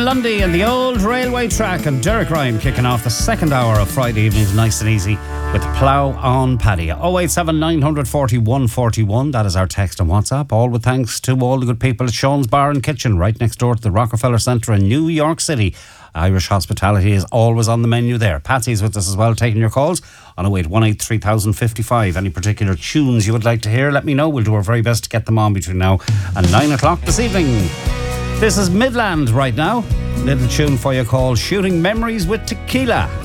Lundy and the old railway track, and Derek Ryan kicking off the second hour of Friday evenings nice and easy with Plough on Paddy. 087 940 141, that is our text and WhatsApp, all with thanks to all the good people at Sean's Bar and Kitchen right next door to the Rockefeller Centre in New York City. Irish hospitality is always on the menu there. Patsy's with us as well, taking your calls on 0818 3055. Any particular tunes you would like to hear, let me know. We'll do our very best to get them on between now and 9 o'clock this evening. This is Midland right now. Little tune for you called Shooting Memories with Tequila.